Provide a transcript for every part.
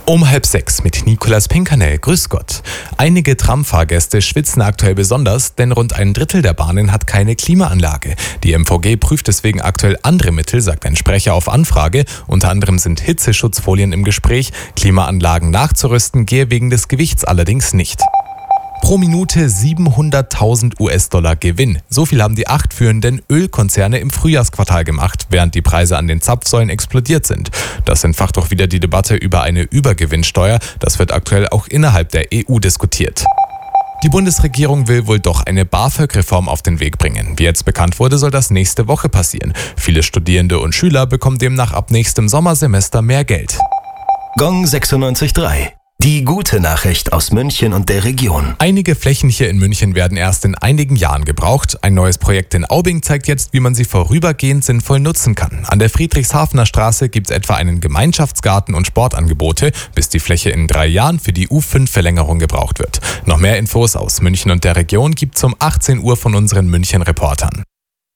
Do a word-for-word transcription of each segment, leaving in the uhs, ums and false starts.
Um halb sechs mit Nicolas Pinkernell. Grüß Gott. Einige Tramfahrgäste schwitzen aktuell besonders, denn rund ein Drittel der Bahnen hat keine Klimaanlage. Die M V G prüft deswegen aktuell andere Mittel, sagt ein Sprecher auf Anfrage. Unter anderem sind Hitzeschutzfolien im Gespräch. Klimaanlagen nachzurüsten gehe wegen des Gewichts allerdings nicht. Pro Minute siebenhunderttausend US-Dollar Gewinn. So viel haben die acht führenden Ölkonzerne im Frühjahrsquartal gemacht, während die Preise an den Zapfsäulen explodiert sind. Das entfacht doch wieder die Debatte über eine Übergewinnsteuer. Das wird aktuell auch innerhalb der E U diskutiert. Die Bundesregierung will wohl doch eine BAföG-Reform auf den Weg bringen. Wie jetzt bekannt wurde, soll das nächste Woche passieren. Viele Studierende und Schüler bekommen demnach ab nächstem Sommersemester mehr Geld. Gong sechsundneunzig Komma drei. Die gute Nachricht aus München und der Region. Einige Flächen hier in München werden erst in einigen Jahren gebraucht. Ein neues Projekt in Aubing zeigt jetzt, wie man sie vorübergehend sinnvoll nutzen kann. An der Friedrichshafener Straße gibt es etwa einen Gemeinschaftsgarten und Sportangebote, bis die Fläche in drei Jahren für die U fünf Verlängerung gebraucht wird. Noch mehr Infos aus München und der Region gibt es um achtzehn Uhr von unseren München-Reportern.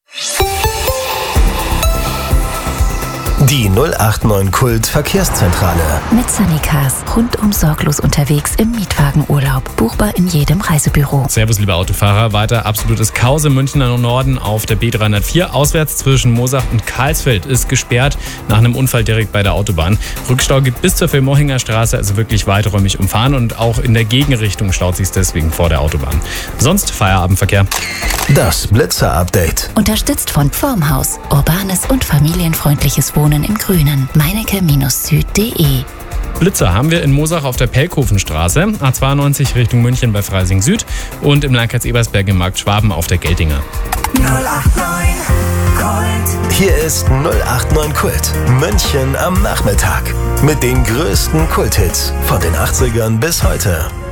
Die null acht neun Kult Verkehrszentrale. Mit Sunnycars. Rundum sorglos unterwegs im Mietwagenurlaub. Buchbar in jedem Reisebüro. Servus, liebe Autofahrer. Weiter absolutes Chaos im Münchner Norden auf der B dreihundertvier. Auswärts zwischen Moosach und Karlsfeld ist gesperrt nach einem Unfall direkt bei der Autobahn. Rückstau gibt bis zur Villmohinger Straße, also wirklich weiträumig umfahren. Und auch in der Gegenrichtung staut sich deswegen vor der Autobahn. Sonst Feierabendverkehr. Das Blitzer-Update. Unterstützt von Formhaus. Urbanes und familienfreundliches Wohnen im Grünen. meinecke Süd punkt de. Blitzer haben wir in Moosach auf der Pellkofenstraße, A zweiundneunzig Richtung München bei Freising Süd und im Landkreis Ebersberg im Markt Schwaben auf der Geltinger. null acht neun Kult. Hier ist null acht neun Kult. München am Nachmittag. Mit den größten Kulthits von den achtzigern bis heute.